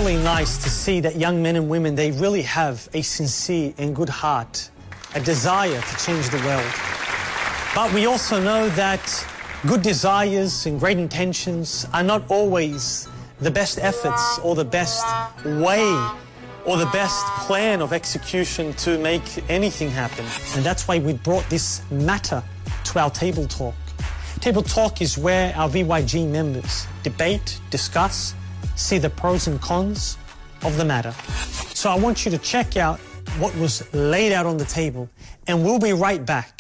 really nice to see that young men and women, they really have a sincere and good heart, a desire to change the world. But we also know that good desires and great intentions are not always the best efforts or the best way or the best plan of execution to make anything happen. And that's why we brought this matter to our Table Talk. Table Talk is where our VYG members debate, discuss, see the pros and cons of the matter. So I want you to check out what was laid out on the table, and we'll be right back.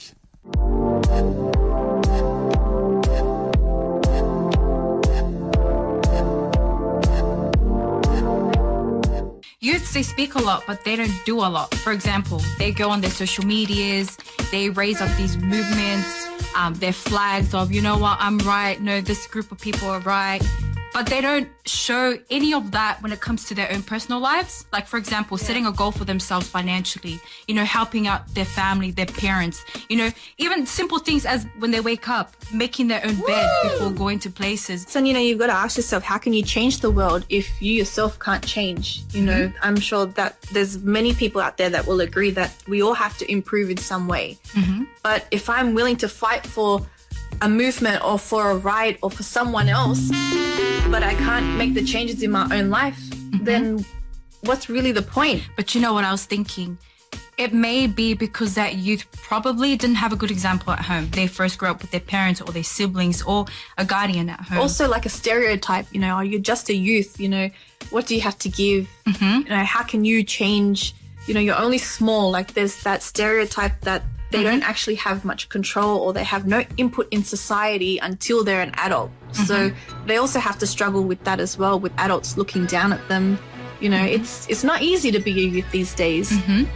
Youths, they speak a lot, but they don't do a lot. For example, they go on their social medias, they raise up these movements, their flags of, you know what, I'm right, no, this group of people are right. But they don't show any of that when it comes to their own personal lives. Like, for example, setting a goal for themselves financially, you know, helping out their family, their parents, you know, even simple things as when they wake up, making their own bed before going to places. So, you know, you've got to ask yourself, how can you change the world if you yourself can't change? You know, I'm sure that there's many people out there that will agree that we all have to improve in some way. But if I'm willing to fight for a movement or for a right or for someone else, but I can't make the changes in my own life, then what's really the point? But you know what I was thinking? It may be because that youth probably didn't have a good example at home. They first grew up with their parents or their siblings or a guardian at home. Also like a stereotype, you know, you're just a youth, you know, what do you have to give? You know, how can you change? You know, you're only small. Like there's that stereotype that they don't actually have much control or they have no input in society until they're an adult. So they also have to struggle with that as well, with adults looking down at them. You know, it's not easy to be a youth these days.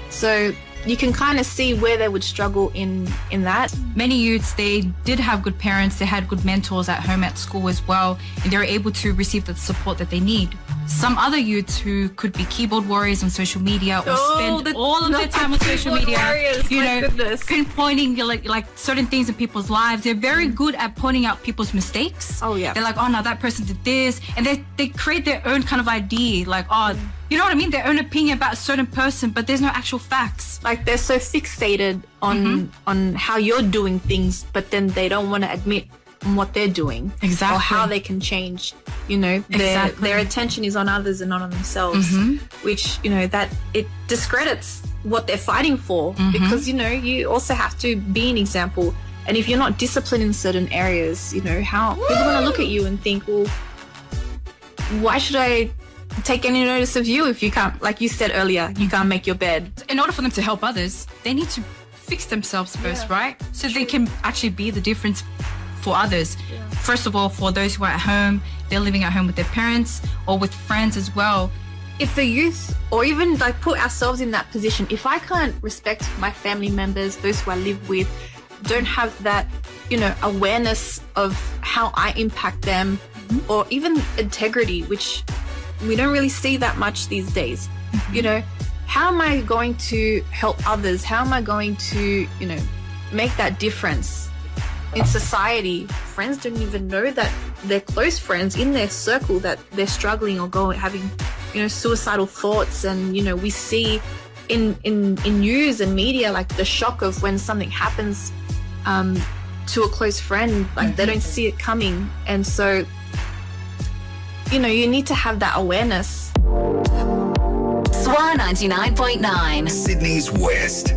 So you can kind of see where they would struggle in that. Many youths, they did have good parents, they had good mentors at home, at school as well, and they were able to receive the support that they need. Some other youths who could be keyboard warriors on social media or spend all of their time on social media, you know, pinpointing like certain things in people's lives. They're very good at pointing out people's mistakes. They're like, oh no, that person did this, and they create their own kind of idea, like, oh, you know what I mean? Their own opinion about a certain person, but there's no actual facts. Like they're so fixated on how you're doing things, but then they don't want to admit what they're doing. Exactly. Or how they can change. You know, their attention is on others and not on themselves, which, you know, that it discredits what they're fighting for because, you know, you also have to be an example. And if you're not disciplined in certain areas, you know, how people are going to look at you and think, well, why should I take any notice of you if you can't, like you said earlier, you can't make your bed? In order for them to help others, they need to fix themselves first, right? So they can actually be the difference for others. First of all, for those who are at home, they're living at home with their parents or with friends as well. If the youth, or even like put ourselves in that position, if I can't respect my family members, those who I live with, don't have that, you know, awareness of how I impact them, or even integrity, which we don't really see that much these days. You know, how am I going to help others? How am I going to, you know, make that difference in society? Friends don't even know that they're close friends in their circle that they're struggling or having, you know, suicidal thoughts. And, you know, we see in news and media, like the shock of when something happens to a close friend, like they don't see it coming. And so, you know, you need to have that awareness. SWR 99.9, Sydney's West.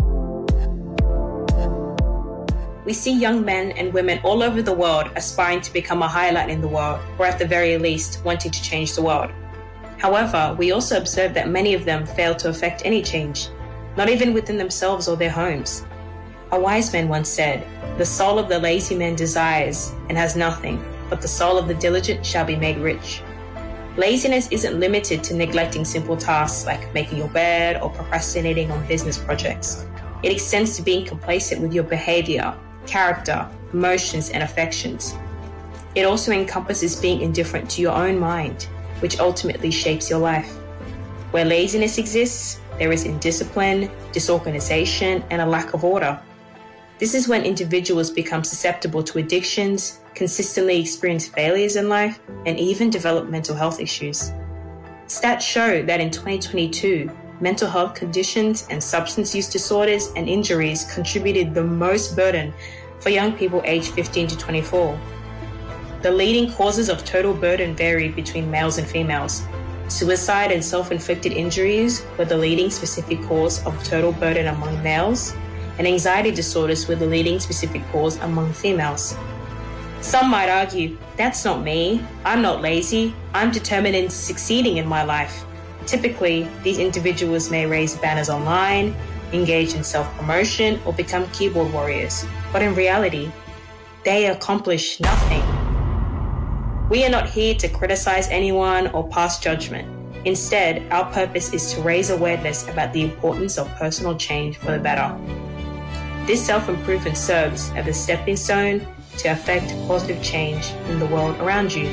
We see young men and women all over the world aspiring to become a highlight in the world, or at the very least, wanting to change the world. However, we also observe that many of them fail to effect any change, not even within themselves or their homes. A wise man once said, "The soul of the lazy man desires and has nothing, but the soul of the diligent shall be made rich." Laziness isn't limited to neglecting simple tasks like making your bed or procrastinating on business projects. It extends to being complacent with your behavior, character, emotions, and affections. It also encompasses being indifferent to your own mind, which ultimately shapes your life. Where laziness exists, there is indiscipline, disorganization, and a lack of order. This is when individuals become susceptible to addictions, consistently experience failures in life, and even develop mental health issues. Stats show that in 2022, mental health conditions and substance use disorders and injuries contributed the most burden for young people aged 15 to 24. The leading causes of total burden varied between males and females. Suicide and self-inflicted injuries were the leading specific cause of total burden among males, and anxiety disorders were the leading specific cause among females. Some might argue, that's not me, I'm not lazy, I'm determined in succeeding in my life. Typically, these individuals may raise banners online, engage in self-promotion, or become keyboard warriors. But in reality, they accomplish nothing. We are not here to criticize anyone or pass judgment. Instead, our purpose is to raise awareness about the importance of personal change for the better. This self-improvement serves as a stepping stone to affect positive change in the world around you.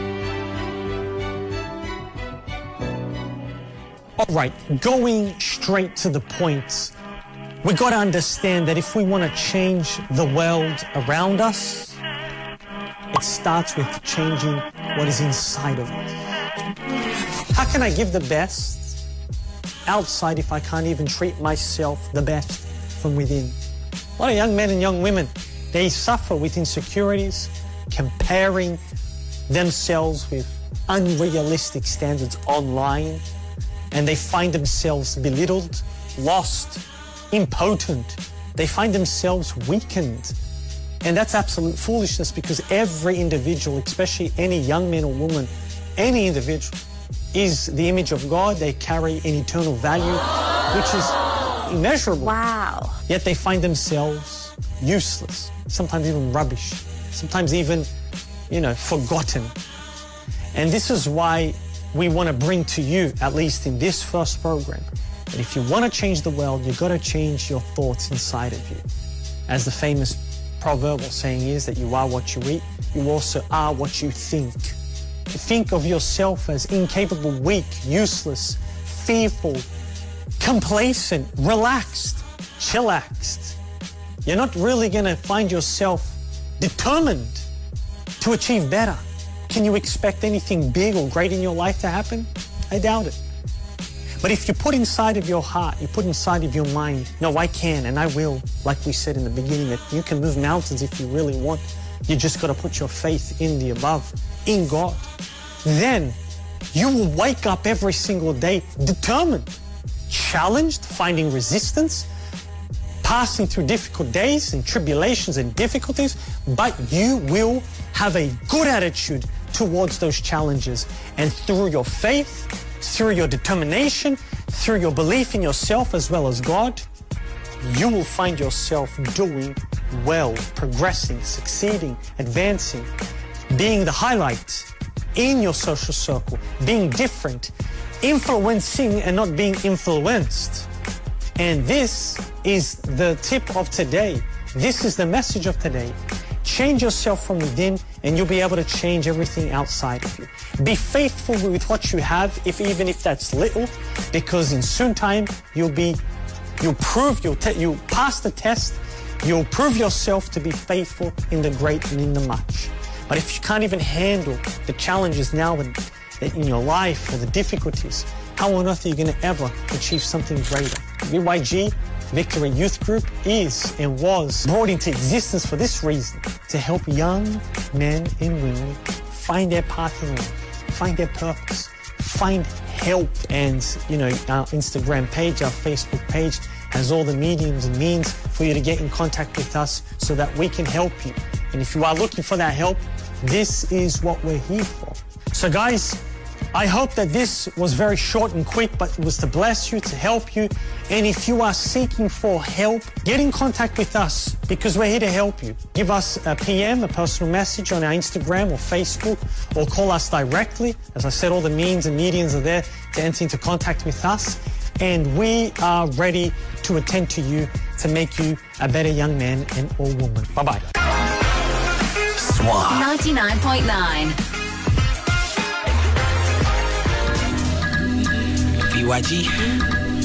All right, going straight to the point, we got to understand that if we want to change the world around us, it starts with changing what is inside of us. How can I give the best outside if I can't even treat myself the best from within? A lot of young men and young women, they suffer with insecurities, comparing themselves with unrealistic standards online, and they find themselves belittled, lost, impotent. They find themselves weakened. And that's absolute foolishness, because every individual, especially any young man or woman, any individual, is the image of God. They carry an eternal value, which is immeasurable. Wow. Yet they find themselves useless, sometimes even rubbish, sometimes even, forgotten. And this is why we want to bring to you, at least in this first program, that if you want to change the world, you've got to change your thoughts inside of you. As the famous proverbial saying is that you are what you eat, you also are what you think. Think of yourself as incapable, weak, useless, fearful, complacent, relaxed, chillaxed. You're not really going to find yourself determined to achieve better. Can you expect anything big or great in your life to happen? I doubt it. But if you put inside of your heart, you put inside of your mind, no, I can and I will, like we said in the beginning, that you can move mountains if you really want. You just got to put your faith in the above, in God. Then you will wake up every single day determined, challenged, finding resistance, passing through difficult days and tribulations and difficulties, but you will have a good attitude towards those challenges. And through your faith, through your determination, through your belief in yourself as well as God, you will find yourself doing well, progressing, succeeding, advancing, being the highlight in your social circle, being different, influencing and not being influenced. And this is the tip of today. This is the message of today. Change yourself from within and you'll be able to change everything outside of you. Be faithful with what you have, even if that's little, because in soon time you'll pass the test, you'll prove yourself to be faithful in the great and in the much. But if you can't even handle the challenges now in your life or the difficulties, how on earth are you going to ever achieve something greater? BYG Victory Youth Group is and was brought into existence for this reason, to help young men and women find their path in life, find their purpose, find help. And, our Instagram page, our Facebook page has all the mediums and means for you to get in contact with us so that we can help you. And if you are looking for that help, this is what we're here for. So guys, I hope that this was very short and quick, but it was to bless you, to help you. And if you are seeking for help, get in contact with us because we're here to help you. Give us a PM, a personal message on our Instagram or Facebook, or call us directly. As I said, all the means and mediums are there to enter into contact with us. And we are ready to attend to you to make you a better young man and or woman. Bye-bye. Swan 99.9. BYG.